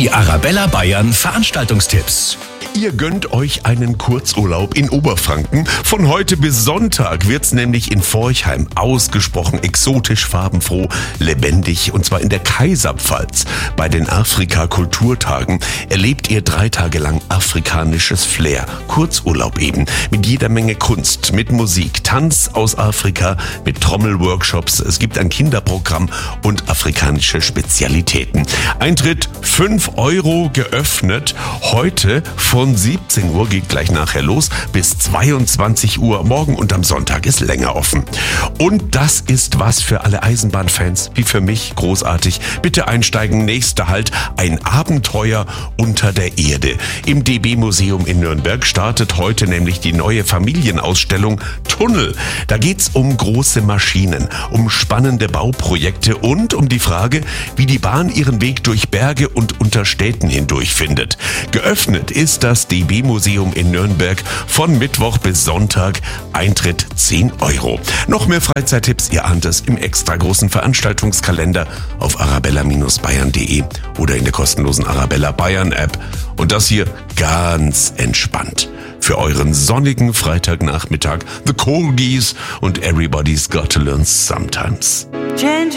Die Arabella Bayern Veranstaltungstipps. Ihr gönnt euch einen Kurzurlaub in Oberfranken. Von heute bis Sonntag wird's nämlich in Forchheim ausgesprochen exotisch, farbenfroh, lebendig. Und zwar in der Kaiserpfalz. Bei den Afrika-Kulturtagen erlebt ihr 3 Tage lang afrikanisches Flair. Kurzurlaub eben. Mit jeder Menge Kunst, mit Musik, Tanz aus Afrika, mit Trommelworkshops. Es gibt ein Kinderprogramm und afrikanische Spezialitäten. Eintritt 5 €, geöffnet. Heute von 17 Uhr, geht gleich nachher los, bis 22 Uhr. Morgen und am Sonntag ist länger offen. Und das ist was für alle Eisenbahnfans, wie für mich, großartig. Bitte einsteigen, nächster Halt, ein Abenteuer unter der Erde. Im DB-Museum in Nürnberg startet heute nämlich die neue Familienausstellung Tunnel. Da geht's um große Maschinen, um spannende Bauprojekte und um die Frage, wie die Bahn ihren Weg durch Berge und unter Städten hindurch findet. Geöffnet ist das DB-Museum in Nürnberg von Mittwoch bis Sonntag. Eintritt 10 €. Noch mehr Freizeittipps, ihr ahnt es, im extra großen Veranstaltungskalender auf arabella-bayern.de oder in der kostenlosen Arabella Bayern App. Und das hier ganz entspannt. Für euren sonnigen Freitagnachmittag The Corgis und Everybody's Got to Learn Sometimes.